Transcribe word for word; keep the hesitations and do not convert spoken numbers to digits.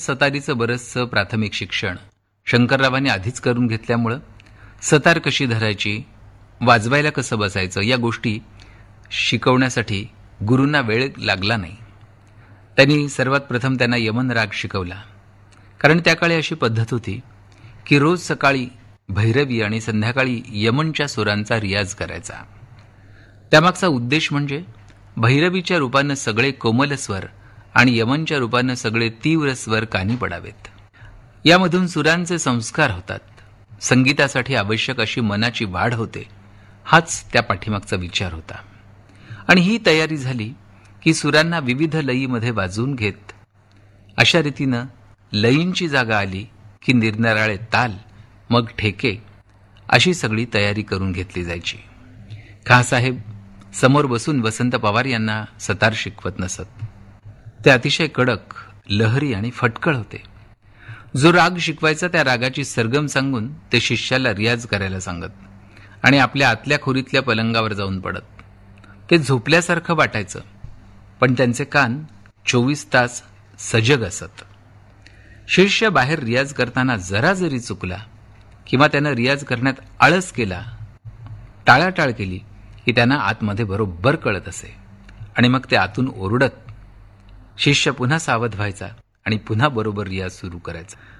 सतारीचं बरंचसं प्राथमिक शिक्षण शंकररावांनी आधीच करून घेतल्यामुळं सतार कशी धरायची, वाजवायला कसं बसायचं या गोष्टी शिकवण्यासाठी गुरूंना वेळ लागला नाही. त्यांनी सर्वात प्रथम त्यांना यमन राग शिकवला, कारण त्या काळी अशी पद्धत होती की रोज सकाळी भैरवी आणि संध्याकाळी यमनच्या सुरांचा रियाज करायचा. त्यामागचा उद्देश म्हणजे भैरवीच्या रूपानं सगळे कोमल स्वर आणि यमनच्या रूपानं सगळे तीव्र स्वर कानी पडावेत. यामधून सुरांचे संस्कार होतात, संगीतासाठी आवश्यक अशी मनाची वाढ होते. हाच त्या पाठीमागचा विचार होता. आणि ही तयारी झाली की सुरांना विविध लयीमध्ये वाजवून घेत अशा रीतीनं लयींची जागा आली की निरनिराळे ताल, मग ठेके अशी सगळी तयारी करून घेतली जायची. खासाहेब समोर बसून वसंत पवार यांना सतार शिकवत नसत. ते अतिशय कडक, लहरी आणि फटकळ होते. जो राग शिकवायचा त्या रागाची सरगम सांगून ते शिष्याला रियाज करायला सांगत आणि आपल्या आतल्या खोरीतल्या पलंगावर जाऊन पडत. ते झोपल्यासारखं वाटायचं, पण त्यांचे कान चोवीस तास सजग असत. शिष्य बाहेर रियाज करताना जरा जरी चुकला किंवा त्यानं रियाज करण्यात आळस केला, टाळाटाळ केली की त्यांना आतमध्ये बरोबर कळत असे आणि मग ते आतून ओरडत. शिष्य पुन्हा सावध व्हायचा आणि पुन्हा बरोबर रियाज सुरू करायचा.